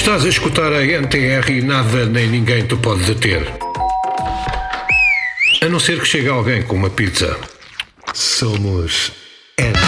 Estás a escutar a NTR e nada nem ninguém te pode deter. A não ser que chegue alguém com uma pizza. Somos